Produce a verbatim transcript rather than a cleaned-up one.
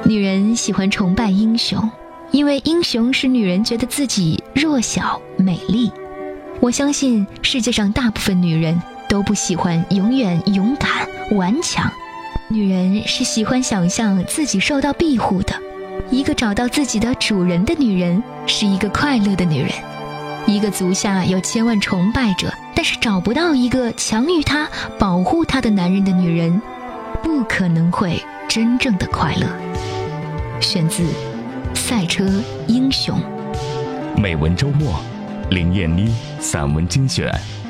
女人喜欢崇拜英雄，因为英雄使女人觉得自己弱小美丽。我相信世界上大部分女人都不喜欢永远勇敢顽强，女人是喜欢想象自己受到庇护的。一个找到自己的主人的女人是一个快乐的女人。一个足下有千万崇拜者，但是找不到一个强于她保护她的男人的女人，不可能会真正的快乐。选自《赛车英雄》。 美文周末，林燕妮散文精选。